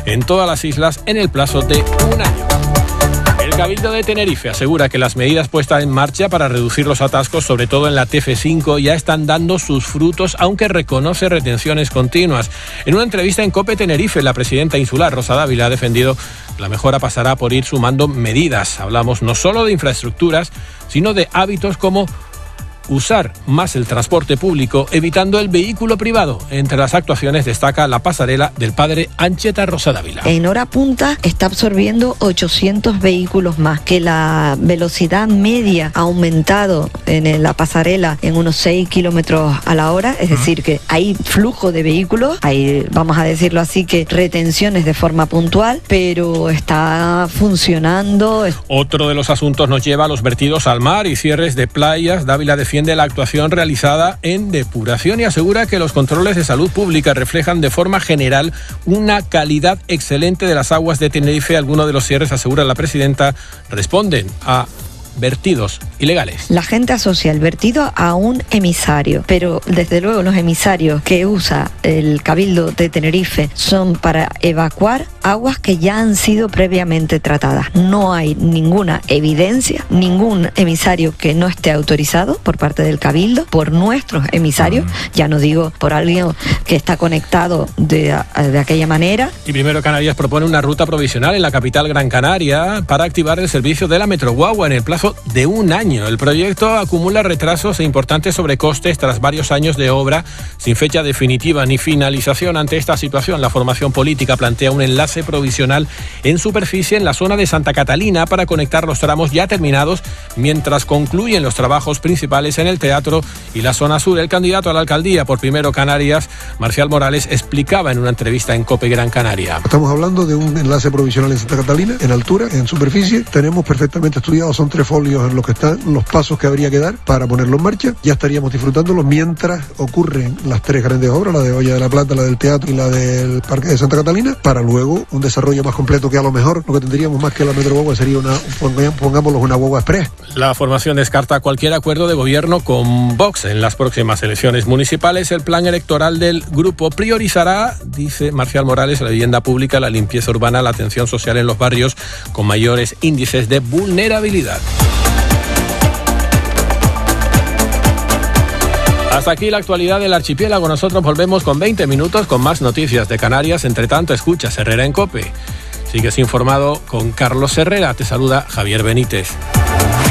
en todas las islas en el plazo de un año. El Cabildo de Tenerife asegura que las medidas puestas en marcha para reducir los atascos, sobre todo en la TF5, ya están dando sus frutos, aunque reconoce retenciones continuas. En una entrevista en COPE Tenerife, la presidenta insular, Rosa Dávila, ha defendido que la mejora pasará por ir sumando medidas. Hablamos no solo de infraestructuras, sino de hábitos como usar más el transporte público, evitando el vehículo privado. Entre las actuaciones destaca la pasarela del padre Ancheta Rosa Dávila. En hora punta está absorbiendo 800 vehículos más, que la velocidad media ha aumentado en la pasarela en unos 6 kilómetros a la hora, es decir, que hay flujo de vehículos, hay, vamos a decirlo así, que retenciones de forma puntual, pero está funcionando. Otro de los asuntos nos lleva a los vertidos al mar y cierres de playas. Dávila defiende la actuación realizada en depuración y asegura que los controles de salud pública reflejan de forma general una calidad excelente de las aguas de Tenerife. Algunos de los cierres, asegura la presidenta, responden a vertidos ilegales. La gente asocia el vertido a un emisario, pero desde luego los emisarios que usa el Cabildo de Tenerife son para evacuar aguas que ya han sido previamente tratadas. No hay ninguna evidencia, ningún emisario que no esté autorizado por parte del Cabildo, por nuestros emisarios, ya no digo por alguien que está conectado de aquella manera. Y Primero Canarias propone una ruta provisional en la capital Gran Canaria para activar el servicio de la Metroguagua en el plazo de un año. El proyecto acumula retrasos e importantes sobrecostes tras varios años de obra sin fecha definitiva ni finalización. Ante esta situación, la formación política plantea un enlace provisional en superficie en la zona de Santa Catalina para conectar los tramos ya terminados mientras concluyen los trabajos principales en el teatro y la zona sur. El candidato a la alcaldía por Primero Canarias, Marcial Morales, explicaba en una entrevista en COPE Gran Canaria. Estamos hablando de un enlace provisional en Santa Catalina, en altura, en superficie. Tenemos perfectamente estudiado, son 3 folios en los que están los pasos que habría que dar para ponerlo en marcha. Ya estaríamos disfrutándolo mientras ocurren las 3 grandes obras, la de Olla de la Plata, la del teatro y la del Parque de Santa Catalina, para luego un desarrollo más completo, que a lo mejor lo que tendríamos más que la Metroguagua sería pongámoslo una guagua express. La formación descarta cualquier acuerdo de gobierno con Vox en las próximas elecciones municipales. El plan electoral del grupo priorizará, dice Marcial Morales, la vivienda pública, la limpieza urbana, la atención social en los barrios con mayores índices de vulnerabilidad. Hasta aquí la actualidad del archipiélago. Nosotros volvemos con 20 minutos con más noticias de Canarias. Entre tanto, escuchas Herrera en COPE. Sigues informado con Carlos Herrera. Te saluda Javier Benítez.